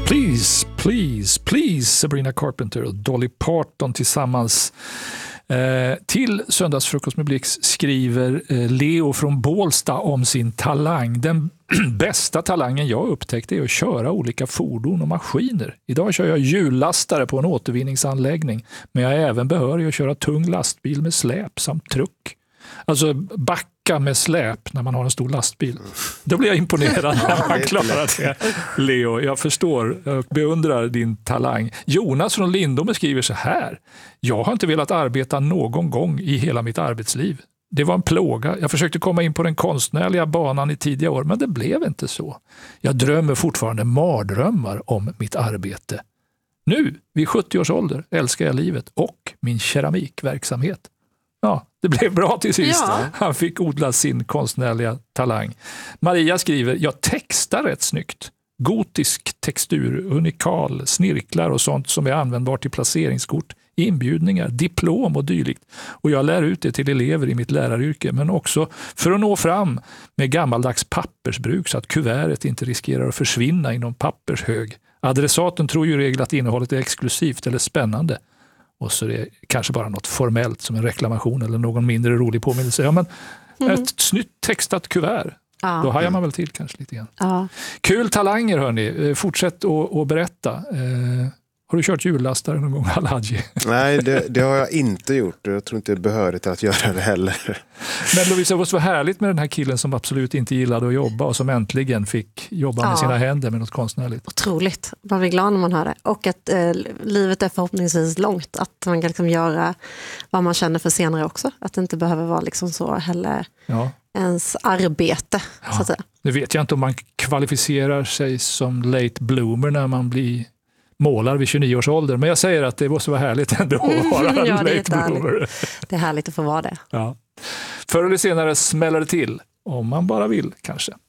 Please, please, please, Sabrina Carpenter och Dolly Parton tillsammans. Till Söndagsfrukost med Blix skriver Leo från Bålsta om sin talang. Den bästa talangen jag upptäckte är att köra olika fordon och maskiner. Idag kör jag hjullastare på en återvinningsanläggning, men jag är även behörig att köra tung lastbil med släp samt truck. Alltså backa med släp när man har en stor lastbil. Då blir jag imponerad när man klarar det. Leo, jag förstår och beundrar din talang. Jonas från Lindome skriver så här. Jag har inte velat arbeta någon gång i hela mitt arbetsliv. Det var en plåga. Jag försökte komma in på den konstnärliga banan i tidiga år, men det blev inte så. Jag drömmer fortfarande mardrömmar om mitt arbete. Nu, vid 70 års ålder, älskar jag livet och min keramikverksamhet. Ja, det blev bra till sist. Ja. Han fick odla sin konstnärliga talang. Maria skriver, jag textar rätt snyggt. Gotisk textur, unikal, snirklar och sånt som är användbart till placeringskort, inbjudningar, diplom och dylikt. Och jag lär ut det till elever i mitt läraryrke, men också för att nå fram med gammaldags pappersbruk så att kuvertet inte riskerar att försvinna inom pappershög. Adressaten tror ju i regel att innehållet är exklusivt eller spännande. Och så är det kanske bara något formellt som en reklamation eller någon mindre rolig påminnelse. Ja, men ett snyggt textat kuvert. Ja. Då hajar man väl till kanske lite grann. Ja. Kul talanger hörni. Fortsätt att berätta. Har du kört hjullastare någon gång, Haladji? Nej, det har jag inte gjort. Jag tror inte det är behörigt att göra det heller. Men Lovisa, det var härligt med den här killen som absolut inte gillade att jobba och som äntligen fick jobba med sina händer med något konstnärligt. Otroligt. Man blir glad när man hör det. Och att livet är förhoppningsvis långt. Att man kan liksom göra vad man känner för senare också. Att det inte behöver vara liksom så heller ens arbete. Så att säga. Nu vet jag inte om man kvalificerar sig som late bloomer när man blir målar vid 29 års ålder. Men jag säger att det måste vara härligt ändå att vara late bloomer. Det är härligt att få vara det. Ja. Förr eller senare smäller det till. Om man bara vill kanske.